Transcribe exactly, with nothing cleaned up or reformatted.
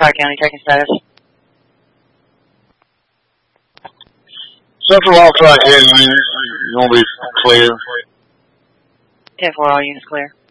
Tri-County checking status. Central all Tri-County units, you're going to be clear. ten four, all units clear.